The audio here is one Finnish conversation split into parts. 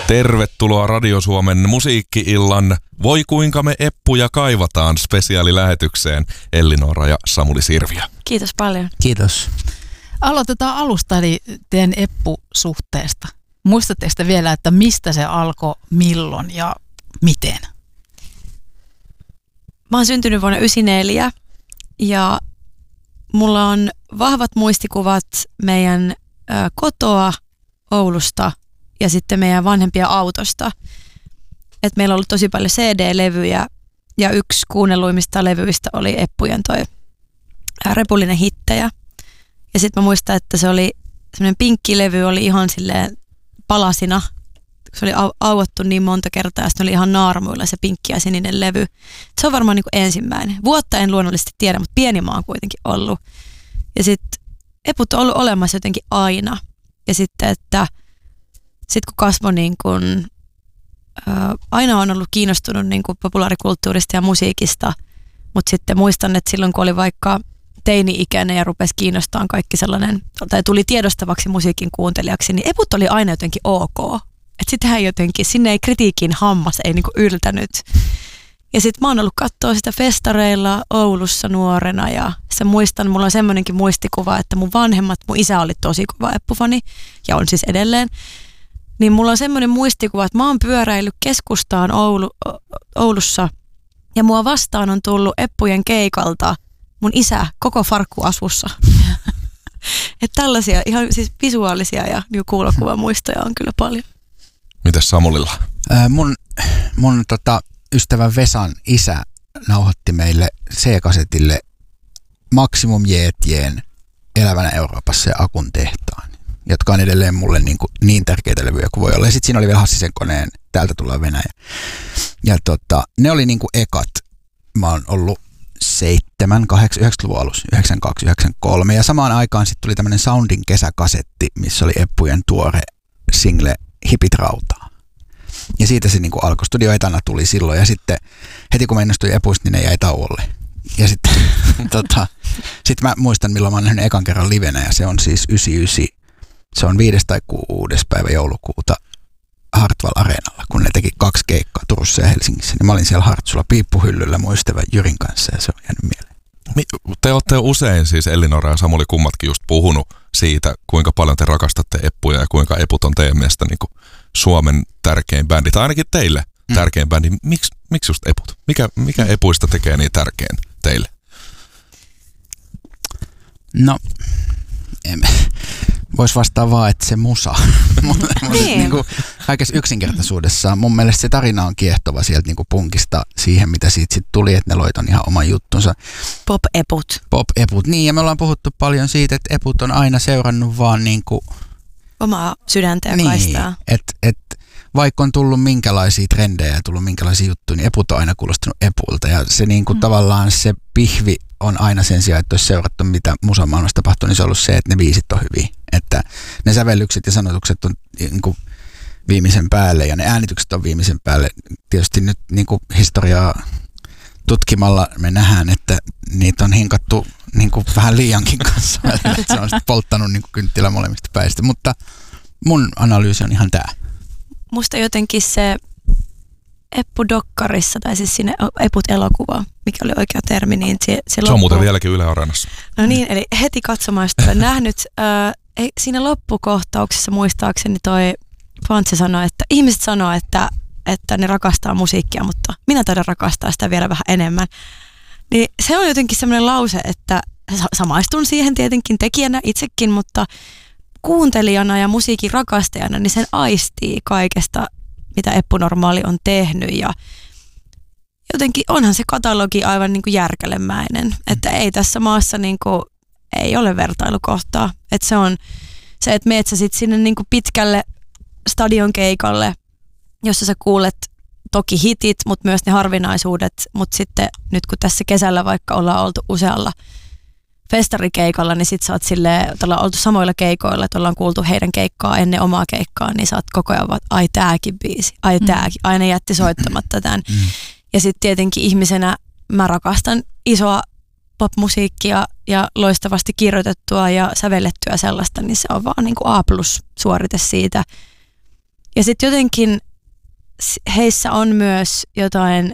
Tervetuloa Radio Suomen musiikki-illan Voi kuinka me eppuja kaivataan -spesiaalilähetykseen Elli-Noora ja Samuli Sirviö. Kiitos paljon. Kiitos. Aloitetaan alusta eli teidän eppusuhteesta. Muistatteko te vielä, että mistä se alkoi, milloin ja miten? Mä oon syntynyt vuonna 1994 ja mulla on vahvat muistikuvat meidän kotoa Oulusta ja sitten meidän vanhempia autosta. Et meillä on ollut tosi paljon CD-levyjä ja yksi kuunnelluimmista levyistä oli Eppujen toi Repullinen hittejä. Ja sitten mä muistan, että se oli semmoinen pinkki levy, oli ihan silleen palasina. Se oli auottu niin monta kertaa ja sitten oli ihan naarmuilla se pinkki ja sininen levy. Se on varmaan niin kuin ensimmäinen. Vuotta en luonnollisesti tiedä, mutta pieni maa on kuitenkin ollut. Ja sitten Eput on ollut olemassa jotenkin aina. Ja sitten, että kun kasvoi niin kuin, aina on ollut kiinnostunut niin kuin populaarikulttuurista ja musiikista, mutta sitten muistan, että silloin kun oli vaikka teini-ikäinen ja rupesi kiinnostamaan kaikki sellainen, tai tuli tiedostavaksi musiikin kuuntelijaksi, niin Eput oli aina jotenkin ok. Että sitähän jotenkin, sinne ei kritiikin hammas ei niinku yltänyt. Ja sitten mä oon ollut katsoa sitä festareilla Oulussa nuorena ja se muistan, mulla on semmoinenkin muistikuva, että mun isä oli tosi kova Eppu-fani ja on siis edelleen. Niin mulla on semmoinen muistikuva, että mä oon pyöräillyt keskustaan Oulussa ja mua vastaan on tullut Eppujen keikalta mun isä koko farkkuasussa. Että tällaisia ihan siis visuaalisia ja kuulokuvamuistoja on kyllä paljon. Mitäs Samulilla? Mun ystävän Vesan isä nauhoitti meille C-kasetille Maximum Jeetien Elävänä Euroopassa ja Akun tehtaan, jotka on edelleen mulle niin tärkeitä levyjä kuin voi olla. Ja sitten siinä oli vielä Hassisen koneen Täältä tullaan Venäjä. Ja ne oli niinku ekat. Mä oon ollut 7, 8, 90-luvun alussa, 92, 93. Ja samaan aikaan sitten tuli tämmöinen Soundin kesäkasetti, missä oli Eppujen tuore single Hipit rautaa. Ja siitä se niinku alkoi. Studio Etana tuli silloin ja sitten heti kun mä innostui Epuista, niin ne jäi tauolle. Ja sitten sit mä muistan milloin mä oon nähnyt ekan kerran livenä ja se on siis 99. Se on 5. tai 6. päivä joulukuuta Hartwall Areenalla, kun ne teki 2 keikkaa Turussa ja Helsingissä. Niin mä olin siellä Hartsulla piippuhyllyllä mun ystävän Jyrin kanssa ja se on jäänyt mieleen. Te olette usein siis Elli-Noora ja Samuli kummatkin just puhunut siitä, kuinka paljon te rakastatte Eppuja ja kuinka Eput on teidän mielestä niin kuin Suomen tärkein bändi, tai ainakin teille tärkein bändi. Miksi just Eput? Mikä Epuista tekee niin tärkein teille? No, vois vastaa vaan, että se musa. Niin kuin kaikessa yksinkertaisuudessaan. Mun mielestä se tarina on kiehtova sieltä niin kuin punkista siihen, mitä siitä sitten tuli, että ne loit on ihan oman juttunsa. Pop-eput, niin. Ja me ollaan puhuttu paljon siitä, että Eput on aina seurannut vaan niin kuin omaa sydäntä ja niin, kaistaa. että vaikka on tullut minkälaisia trendejä ja tullut minkälaisia juttuja, niin Eput on aina kuulostanut Epulta. Ja se niin kuin tavallaan se pihvi on aina sen sijaan, että olisi seurattu, mitä musamaailmassa tapahtuu, niin se on ollut se, että ne biisit on hyviä. Että ne sävellykset ja sanotukset on niin kuin viimeisen päälle ja ne äänitykset on viimeisen päälle. Tietysti nyt niin kuin historiaa tutkimalla me nähdään, että niitä on hinkattu niin kuin vähän liiankin kanssa. Se on polttanut niin kuin kynttilä molemmista päistä, mutta mun analyysi on ihan tämä. Musta jotenkin se Eppu-dokkarissa, tai siis siinä Eput-elokuva, mikä oli oikea termi, niin se on muuten vieläkin Yle Areenassa. No niin, eli heti katsomaan, jos olen nähnyt. Siinä loppukohtauksessa muistaakseni toi Fantse sanoi, että ihmiset sanoo, että ne rakastaa musiikkia, mutta minä taidan rakastaa sitä vielä vähän enemmän. Niin se on jotenkin semmoinen lause, että samaistun siihen tietenkin tekijänä itsekin, mutta kuuntelijana ja musiikin rakastajana, niin sen aistii kaikesta, mitä Eppu Normaali on tehnyt ja jotenkin onhan se katalogi aivan niin kuin järkälemäinen, että ei tässä maassa niin kuin, ei ole vertailukohtaa, että se on se, että meet sä sit sinne niin kuin pitkälle stadionkeikalle, jossa sä kuulet toki hitit, mutta myös ne harvinaisuudet, mutta sitten nyt kun tässä kesällä vaikka ollaan oltu usealla festarikeikalla, niin sit sä oot silleen, että ollaan oltu samoilla keikoilla, että ollaan kuultu heidän keikkaa ennen omaa keikkaa, niin sä oot koko ajan vaan, ai tääkin biisi, ai tääkin, aina jätti soittamatta tämän. Ja sitten tietenkin ihmisenä mä rakastan isoa popmusiikkia ja loistavasti kirjoitettua ja sävellettyä sellaista, niin se on vaan niin kuin A+ suorite siitä. Ja sitten jotenkin heissä on myös jotain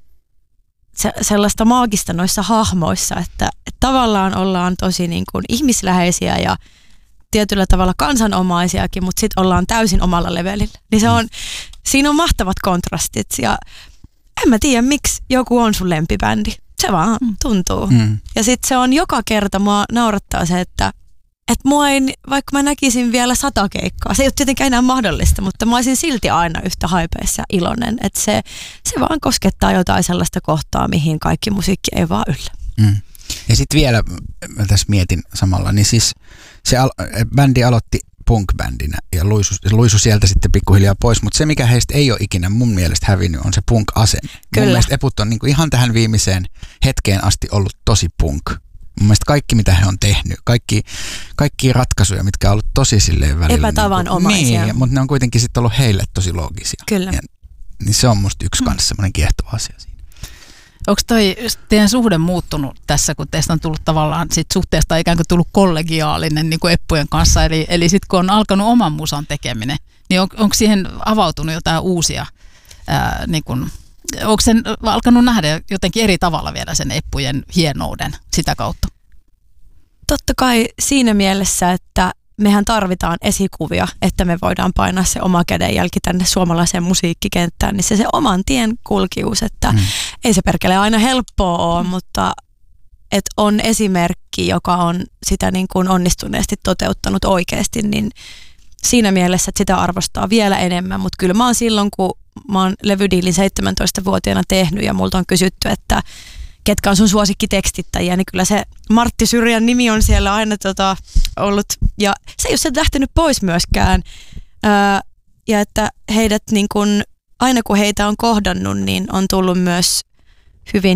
sellaista maagista noissa hahmoissa, että tavallaan ollaan tosi niin kuin ihmisläheisiä ja tietyllä tavalla kansanomaisiakin, mutta sitten ollaan täysin omalla levelillä. Niin siinä on mahtavat kontrastit ja en mä tiedä, miksi joku on sun lempibändi. Se vaan tuntuu. Ja sitten se on joka kerta, mua naurattaa se, että mua ei, vaikka mä näkisin vielä 100 keikkaa, se ei ole tietenkään enää mahdollista, mutta mä olisin silti aina yhtä haipeissa ja iloinen, että se vaan koskettaa jotain sellaista kohtaa, mihin kaikki musiikki ei vaan yllä. Ja sitten vielä, mä tässä mietin samalla, niin siis se bändi aloitti punk-bändinä ja luisu sieltä sitten pikkuhiljaa pois, mutta se mikä heistä ei ole ikinä mun mielestä hävinnyt on se punk-asenne. Mun mielestä Eput on niinku ihan tähän viimeiseen hetkeen asti ollut tosi punk. Mun mielestä kaikki mitä he on tehnyt, kaikki ratkaisuja, mitkä on ollut tosi silleen välillä. Epätavanomaisia. Niin, mutta ne on kuitenkin sitten ollut heille tosi loogisia. Kyllä. Niin se on musta yksi kanssa semmoinen kiehtova asia siinä. Onko toi teidän suhde muuttunut tässä, kun teistä on tullut tavallaan sit suhteesta ikään kuin tullut kollegiaalinen niin kuin Eppujen kanssa, eli sitten kun on alkanut oman musan tekeminen, niin onko siihen avautunut jotain uusia, niin kun, onko sen alkanut nähdä jotenkin eri tavalla vielä sen Eppujen hienouden sitä kautta? Totta kai siinä mielessä, että mehän tarvitaan esikuvia, että me voidaan painaa se oma kädenjälki tänne suomalaiseen musiikkikenttään, niin se oman tien kulkius, että ei se perkele aina helppoa ole, mutta että on esimerkki, joka on sitä niin kuin onnistuneesti toteuttanut oikeasti, niin siinä mielessä, että sitä arvostaa vielä enemmän, mutta kyllä mä oon silloin, kun mä oon levydiilin 17-vuotiaana tehnyt ja multa on kysytty, että ketkä on sun suosikkitekstittäjiä, niin kyllä se Martti Syrjän nimi on siellä aina ollut, ja se ei ole sieltä lähtenyt pois myöskään, ja että heidät niin kun, aina kun heitä on kohdannut, niin on tullut myös hyvin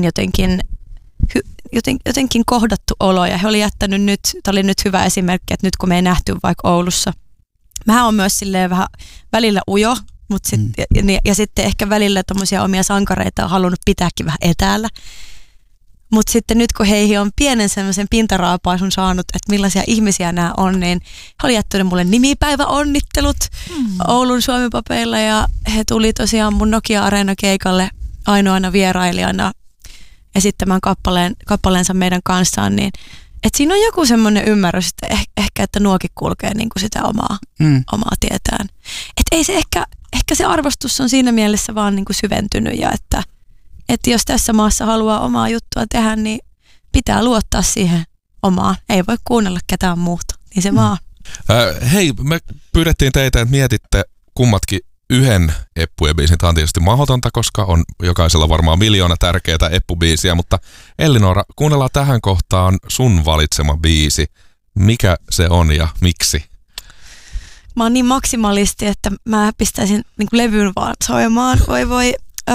jotenkin kohdattu olo, ja he oli jättänyt nyt, tämä oli nyt hyvä esimerkki, että nyt kun me ei nähty vaikka Oulussa, mähän on myös silleen vähän välillä ujo, mutta ja sitten ehkä välillä tommosia omia sankareita on halunnut pitääkin vähän etäällä. Mutta sitten nyt kun heihin on pienen semmoisen pintaraapaisun saanut, että millaisia ihmisiä nämä on, niin he oli jättänyt mulle nimipäiväonnittelut Oulun Suomi-papeilla ja he tuli tosiaan mun Nokia-areena-keikalle ainoana vierailijana esittämään kappaleensa meidän kanssaan, niin että siinä on joku semmoinen ymmärrys, että ehkä että nuokin kulkee niin kuin sitä omaa tietään. Että ei se ehkä se arvostus on siinä mielessä vaan niin kuin syventynyt ja että jos tässä maassa haluaa omaa juttua tehdä, niin pitää luottaa siihen omaan. Ei voi kuunnella ketään muuta, niin se vaan. Hei, me pyydettiin teitä, että mietitte kummatkin yhden Eppujen biisin. Tämä on tietysti mahdotonta, koska on jokaisella varmaan miljoona tärkeää Eppu-biisiä, mutta Ellinora, kuunnellaan tähän kohtaan sun valitsema biisi. Mikä se on ja miksi? Mä oon niin maksimalisti, että mä pistäisin niin kuin levyn vaan soimaan. Voi.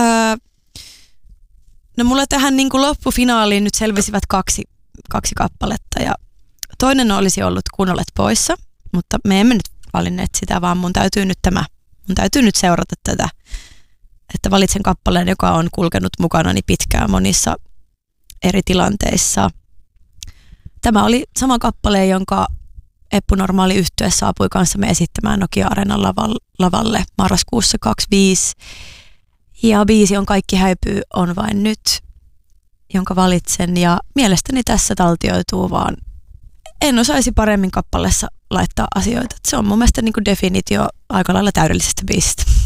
No mulla tähän niin kuin loppufinaaliin nyt selvisivät kaksi kappaletta ja toinen olisi ollut Kun olet poissa, mutta me emme nyt valinneet sitä, vaan mun täytyy nyt seurata tätä, että valitsen kappaleen, joka on kulkenut mukanani pitkään monissa eri tilanteissa. Tämä oli sama kappale, jonka Eppu Normaali -yhtye saapui kanssamme esittämään Nokia-areenan lavalle marraskuussa 2025. Ja biisi on Kaikki häipyy, on vain nyt, jonka valitsen. Ja mielestäni tässä taltioituu vaan, en osaisi paremmin kappaleessa laittaa asioita. Se on mun mielestä niin kuin definitio aika lailla täydellisestä biisistä.